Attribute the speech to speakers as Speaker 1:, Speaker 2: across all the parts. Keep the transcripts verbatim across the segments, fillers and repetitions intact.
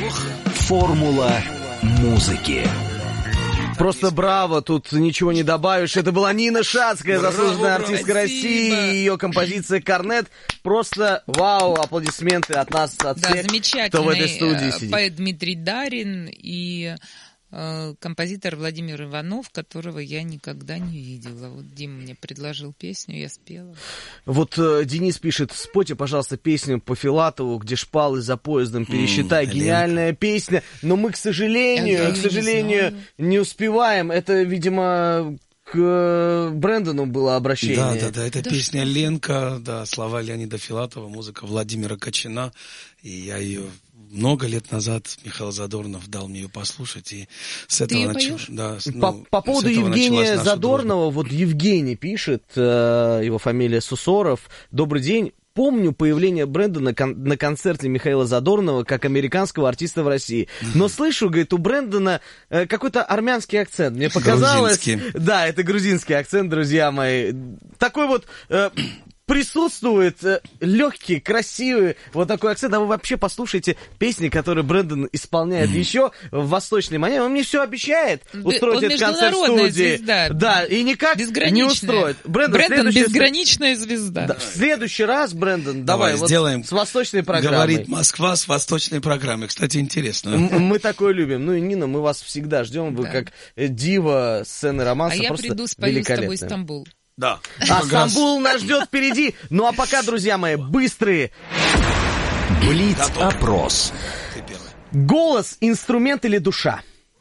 Speaker 1: Формула музыки.
Speaker 2: Просто браво, тут ничего не добавишь. Это была Нина Шацкая,
Speaker 3: Браво,
Speaker 2: заслуженная
Speaker 3: браво.
Speaker 2: артистка России, и ее композиция «Корнет». Просто вау, аплодисменты от нас, от
Speaker 4: Да,
Speaker 2: всех, кто в этой студии
Speaker 4: замечательный
Speaker 2: сидит.
Speaker 4: поэт Дмитрий Дарин и э, композитор Владимир Иванов, которого я никогда не видела. Вот Дима мне предложил песню, я спела.
Speaker 2: Вот э, Денис пишет: спойте, пожалуйста, песню по Филатову, где шпалы за поездом пересчитай.
Speaker 3: М,
Speaker 2: Гениальная песня. Но мы, к сожалению,
Speaker 4: Я
Speaker 2: к
Speaker 4: её
Speaker 2: сожалению,
Speaker 4: не
Speaker 2: не,
Speaker 4: знаю.
Speaker 2: успеваем. Это, видимо, к э, Брэндону было обращение.
Speaker 3: Да, да, да, это
Speaker 4: Да
Speaker 3: песня
Speaker 4: что?
Speaker 3: Ленка, да, слова Леонида Филатова, музыка Владимира Кочина, и я ее много лет назад, Михаил Задорнов дал мне ее послушать, и с этого
Speaker 4: её
Speaker 3: начал-
Speaker 4: поёшь?
Speaker 3: да, с-
Speaker 2: По,
Speaker 3: ну,
Speaker 2: по
Speaker 3: с
Speaker 2: поводу
Speaker 3: этого
Speaker 2: Евгения
Speaker 3: началась наша
Speaker 2: Задорнова, вот Евгений пишет, э, его фамилия Сусоров. Добрый день. Помню появление Брэндона кон- на концерте Михаила Задорнова как американского артиста в России. Но слышу, говорит, у Брэндона э, какой-то армянский акцент. Мне показалось...
Speaker 3: Грузинский.
Speaker 2: Да, это грузинский акцент, друзья мои. Такой вот... э, присутствует э, легкий, красивый вот такой акцент. А вы вообще послушайте песни, которые Брэндон исполняет еще в восточной манере. Он мне все обещает
Speaker 4: Да,
Speaker 2: устроить
Speaker 4: он
Speaker 2: этот концерт в
Speaker 4: международная
Speaker 2: студии.
Speaker 4: звезда.
Speaker 2: Да, и никак не
Speaker 4: Безграничная.
Speaker 2: устроит. Брэндон,
Speaker 4: Брэндон
Speaker 2: следующий-
Speaker 4: безграничная звезда.
Speaker 2: Да, в следующий раз, Брэндон, давай,
Speaker 3: Давай
Speaker 2: вот
Speaker 3: сделаем.
Speaker 2: с восточной программой.
Speaker 3: Говорит Москва с восточной программой. Кстати, интересно.
Speaker 2: М- Мы такое любим. Ну и Нина, мы вас всегда ждем. Вы
Speaker 4: Да.
Speaker 2: как э, дива сцены романса,
Speaker 4: А я
Speaker 2: просто
Speaker 4: приду, спою с тобой
Speaker 2: великолепная.
Speaker 4: Стамбул.
Speaker 3: Да.
Speaker 2: А
Speaker 3: Как раз
Speaker 2: Стамбул нас ждет впереди. Ну а пока, друзья мои, быстрые.
Speaker 1: Блиц-опрос.
Speaker 3: ты первый.
Speaker 2: Голос, инструмент или душа?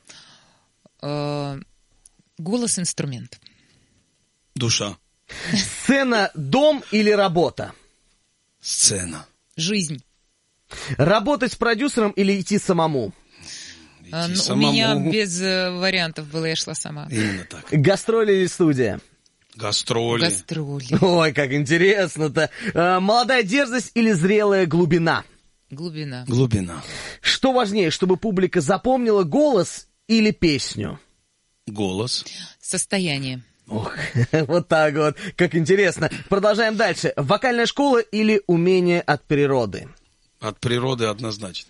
Speaker 4: Э, Голос — инструмент.
Speaker 3: Душа.
Speaker 2: Сцена, дом или работа?
Speaker 3: Сцена.
Speaker 4: Жизнь.
Speaker 2: Работать с продюсером или идти самому?
Speaker 4: А,
Speaker 3: Идти
Speaker 4: ну, у
Speaker 3: самому.
Speaker 4: меня без э, вариантов было, я шла сама.
Speaker 3: Именно так.
Speaker 2: Гастроли или студия?
Speaker 3: Гастроли.
Speaker 4: Гастроли.
Speaker 2: Ой, как интересно-то. А, молодая дерзость или зрелая глубина?
Speaker 4: Глубина.
Speaker 3: Глубина.
Speaker 2: Что важнее, чтобы публика запомнила голос или песню?
Speaker 3: Голос.
Speaker 4: Состояние.
Speaker 2: Ох, вот так вот, как интересно. Продолжаем дальше. Вокальная школа или умение от природы?
Speaker 3: От природы однозначно.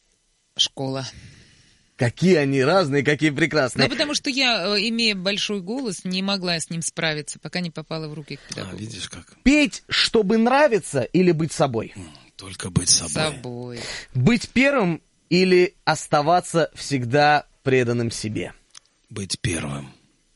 Speaker 4: Школа.
Speaker 2: Какие они разные, какие
Speaker 4: Ну,
Speaker 2: прекрасные.
Speaker 4: потому что я, э, имея большой голос, не могла с ним справиться, пока не попала в руки к
Speaker 3: А,
Speaker 4: педагогу.
Speaker 3: видишь как?
Speaker 2: Петь, чтобы нравиться или быть собой?
Speaker 3: Только быть собой.
Speaker 4: Собой.
Speaker 2: Быть первым или оставаться всегда преданным себе?
Speaker 3: Быть первым.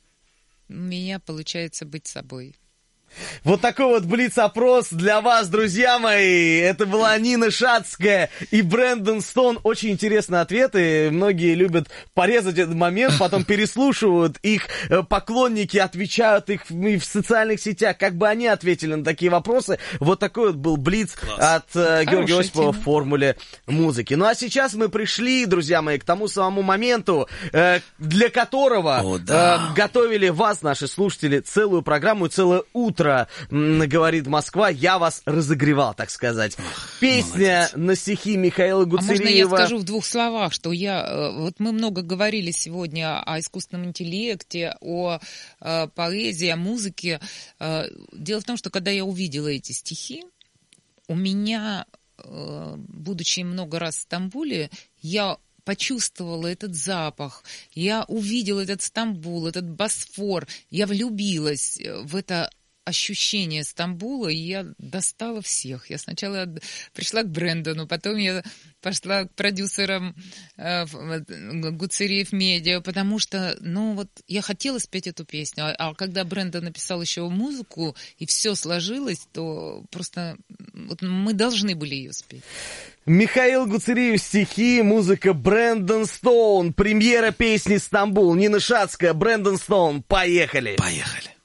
Speaker 4: У меня получается быть собой.
Speaker 2: Вот такой вот блиц-опрос для вас, друзья мои. Это была Нина Шацкая и Брэндон Стоун. Очень интересные ответы. Многие любят порезать этот момент, потом переслушивают. Их э, поклонники отвечают их в, и в социальных сетях, как бы они ответили на такие вопросы. Вот такой вот был блиц
Speaker 3: Класс.
Speaker 2: от э, Георгия
Speaker 4: Хорошая
Speaker 2: Осипова в
Speaker 4: тема.
Speaker 2: формуле музыки. Ну а сейчас мы пришли, друзья мои, к тому самому моменту, э, для которого
Speaker 3: О, да.
Speaker 2: э, готовили вас, наши слушатели, целую программу, целое утро. М, говорит Москва, я вас разогревал, так сказать. Песня
Speaker 3: молодец.
Speaker 2: на стихи Михаила
Speaker 4: А можно я
Speaker 2: Гуцериева.
Speaker 4: скажу в двух словах, что я... э, Вот мы много говорили сегодня о искусственном интеллекте, о э, поэзии, о музыке. Э, Дело в том, что когда я увидела эти стихи, у меня, э, будучи много раз в Стамбуле, я почувствовала этот запах, я увидела этот Стамбул, этот Босфор, я влюбилась в это ощущение Стамбула, и я достала всех. Я сначала пришла к Брэндону, потом я пошла к продюсерам э, Гуцериев Медиа, потому что, ну вот, я хотела спеть эту песню, а, а когда Брэндон написал еще музыку, и все сложилось, то просто вот мы должны были ее спеть.
Speaker 2: Михаил Гуцериев, стихи, музыка Брэндон Стоун, премьера песни «Стамбул», Нина Шацкая, Брэндон Стоун, поехали!
Speaker 3: Поехали.